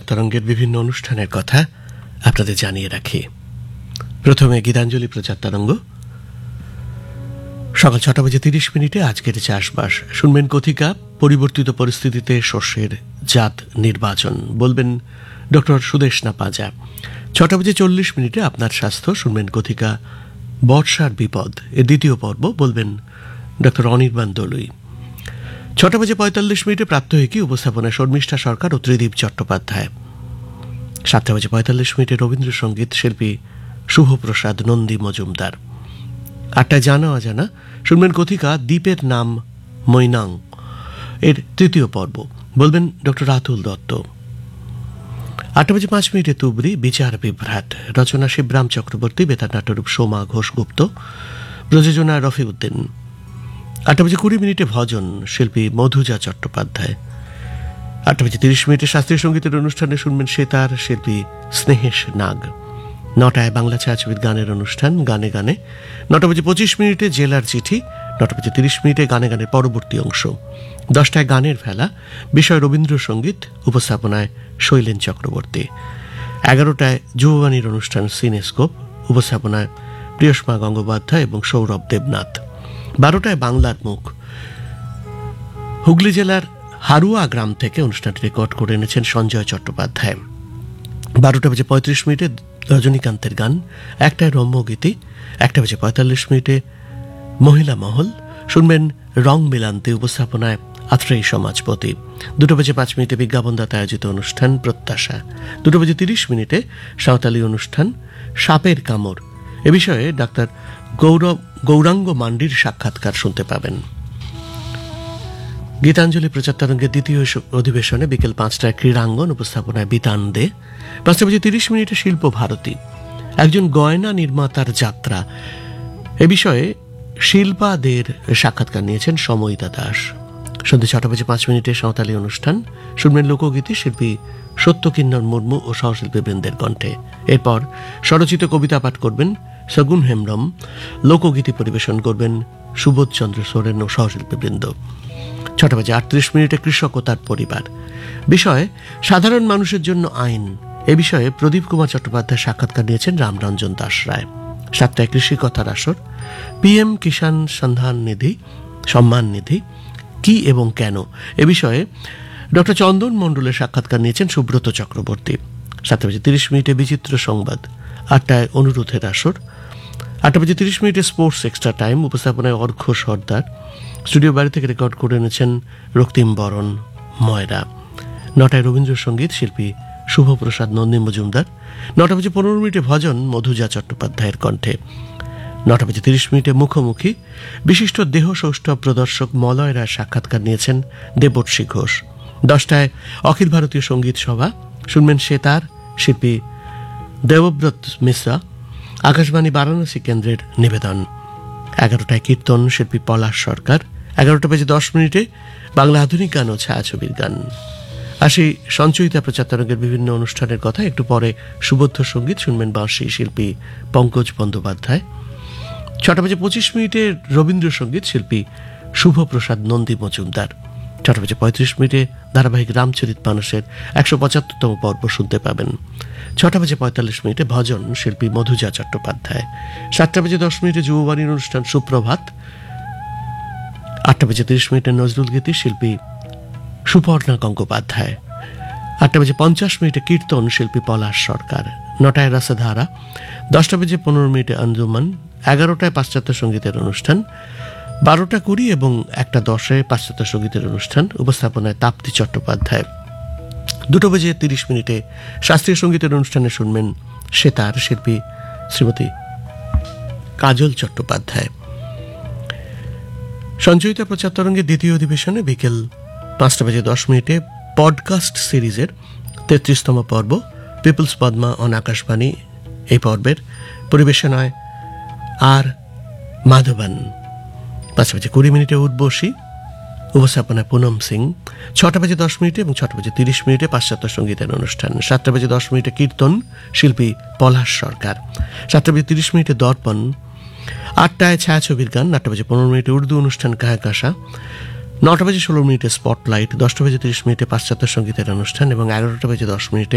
তরঙ্গের বিভিন্ন অনুষ্ঠানের কথা আপনাদের জানিয়ে রাখি। প্রথমে গীতাঞ্জলি প্রচার তরঙ্গ সকাল 6:30 আজকের চাষবাস শুনবেন। কথিকা পরিবর্তিত পরিস্থিতিতে শস্যের জাত নির্বাচন বলবেন ডক্টর সুদেশনা পাজা। 6:40 আপনার স্বাস্থ্য শুনবেন। কথিকা বর্ষার বিপদ এর দ্বিতীয় পর্ব বলবেন ডক্টর অনির্বাণ দলুই। 6:45 প্রাত্যহিকী উপস্থাপনায় শর্মিষ্ঠা সরকার ও ত্রিদীপ চট্টোপাধ্যায়। 7:45 রবীন্দ্রসঙ্গীত শিল্পী শুভপ্রসাদ নন্দী মজুমদার। 8টায় জানা অজানা শুনবেন। কথিকা দ্বীপের নাম মৈনাং এর তৃতীয় পর্ব বলবেন ডক্টর রাতুল দত্ত। 8:05 তুবরি বিচার বিভ্রাট রচনা শিবরাম চক্রবর্তী, বেতার নাট্যরূপ সোমা ঘোষগুপ্ত, প্রযোজনা রফি উদ্দিন। 8:20 ভজন শিল্পী মধুজা চট্টোপাধ্যায়। 8:30 শাস্ত্রীয় সঙ্গীতের অনুষ্ঠানে শুনবেন সেতার শিল্পী স্নেহেশ নাগ। 9টায় বাংলা ছায়াছবির গানের অনুষ্ঠান গানে গানে। 9:25 জেলার চিঠি। 9:30 গানে গানের পরবর্তী অংশ। 10টায় গানের ভেলা, বিষয় রবীন্দ্রসঙ্গীত, উপস্থাপনায় শৈলেন চক্রবর্তী। 11টায় যুববাণীর অনুষ্ঠান সিনেস্কোপ, উপস্থাপনায় প্রিয়সমা গঙ্গোপাধ্যায় এবং সৌরভ দেবনাথ। 12টায় বাংলার মুখ। হুগলি জেলার হারুয়া গ্রাম থেকে অনুষ্ঠানটি রেকর্ড করে এনেছেন সঞ্জয় চট্টোপাধ্যায়। 12:35 রজনীকান্তের গান। 1টায় রম্যগীতি। 1:45 মহিলা মহল শুনবেন রং মিলান্তি, উপস্থাপনায় আত্রেয়ী সমাজপতি। 2:05 বিজ্ঞাপনদাতা আয়োজিত অনুষ্ঠান প্রত্যাশা। 2:30 সাঁওতালি অনুষ্ঠান সাপের কামড় এ বিষয়ে ডাক্তার গৌরাঙ্গ মান্ডির সাক্ষাৎকার শুনতে পাবেন। গীতাঞ্জলি প্রচার তরঙ্গের দ্বিতীয় অধিবেশনে বিকেল 5টায় ক্রীড়াঙ্গন, উপস্থাপনায় বিতান দে। 5:30 শিল্প ভারতী, একজন গয়না নির্মাতার যাত্রা এ বিষয়ে শিল্পা দের সাক্ষাৎকার নিয়েছেন সময়িতা দাস। সন্ধ্যে 6:05 সাঁওতালি অনুষ্ঠান শুনবেন লোকগীতি শিল্পী সত্যকিন্নর মুর্মু ও সহশিল্পী বৃন্দের কণ্ঠে। এরপর স্বরচিত কবিতা পাঠ করবেন সগুন হেমব্রম, লোকগীতি পরিবেশন করবেন সুবোধ চন্দ্র সোরেন ও সহশিল্পী বৃন্দ। 6:38 কৃষক ও তার পরিবার, বিষয় সাধারণ মানুষের জন্য আইন এ বিষয়ে প্রদীপ কুমার চট্টোপাধ্যায় সাক্ষাৎকার নিয়েছেন রামরঞ্জন দাস রায়। 7টায় কৃষি কথার আসর, PM কিষাণ সম্মান নিধি কি এবং কেন এ বিষয়ে ডক্টর চন্দন মণ্ডলের সাক্ষাৎকার নিয়েছেন সুব্রত চক্রবর্তী। 7:30 বিচিত্র সংবাদ। 8টায় অনুরোধের আসর। 8:30 স্পোর্টস এক্সট্রা টাইম, উপস্থাপনায় অর্ঘ্য সর্দার, স্টুডিও বাড়ি থেকে রেকর্ড করে এনেছেন রক্তিম বরণ ময়রা। 9টায় রবীন্দ্রসঙ্গীত শিল্পী শুভপ্রসাদ নন্দী মজুমদার। 9:15 ভজন মধুজা চট্টোপাধ্যায়ের কণ্ঠে। 9:30 মুখোমুখি, বিশিষ্ট দেহ সৌষ্ঠব প্রদর্শক মলয় রায় সাক্ষাৎকার নিয়েছেন দেবর্ষী ঘোষ। 10টায় অখিল ভারতীয় সঙ্গীত সভা শুনবেন সেতার শিল্পী দেবব্রত মিশ্রা, আকাশবাণী বারাণসী কেন্দ্রের নিবেদন। 11টায় কীর্তন শিল্পী পলাশ সরকার। 11:10 বাংলা আধুনিক গান ও ছায়াছবির গান। আসি সঞ্চয়িতা প্রচার তরঙ্গের বিভিন্ন অনুষ্ঠানের কথা। একটু পরে সুবদ্ধ সঙ্গীত শুনবেন বাঁশি শিল্পী পঙ্কজ বন্দ্যোপাধ্যায়। 6:25 রবীন্দ্রসঙ্গীত শিল্পী শুভপ্রসাদ নন্দী মজুমদার। 6:35 ধারাবাহিক রামচরিত মানসের 175তম পর্ব শুনতে পাবেন। 6:45 ভজন শিল্পী মধুজা চট্টোপাধ্যায়। 7:10 যুববাণীর অনুষ্ঠান সুপ্রভাত। 8:30 নজরুল গীতি শিল্পী সুপর্ণা গঙ্গোপাধ্যায়। 8:50 কীর্তন শিল্পী পলাশ সরকার। 9টায় রসধারা। 10:15 আঞ্জুমান। 11টায় পাশ্চাত্য সঙ্গীতের অনুষ্ঠান। 12:20 এবং 1:10 পাশ্চাত্য সঙ্গীতের অনুষ্ঠান, উপস্থাপনায় তাপ্তি চট্টোপাধ্যায়। 2:30 শাস্ত্রীয় সঙ্গীতের অনুষ্ঠানে শুনবেন সেতার শিল্পী শ্রীমতী কাজল চট্টোপাধ্যায়। সঞ্চয়িতা প্রচার তরঙ্গের দ্বিতীয় অধিবেশনে বিকেল 5:10 পডকাস্ট সিরিজের 33তম পর্ব পিপলস পদ্মা অন আকাশবাণী এই পর্বের পরিবেশনায় আর মাধবন। 5:20 উদ্বোসী, উপস্থাপনায় পুনম সিং। 6:10 এবং 6:30 পাশ্চাত্য সঙ্গীতের অনুষ্ঠান। 7:10 কীর্তন শিল্পী পলাশ সরকার। 7:30 দর্পণ। 8টায় ছায়াছবির গান। 8:15 উর্দু অনুষ্ঠান কাহাকাশা। 9:16 স্পটলাইট। 10:30 পাশ্চাত্য সঙ্গীতের অনুষ্ঠান এবং 11:10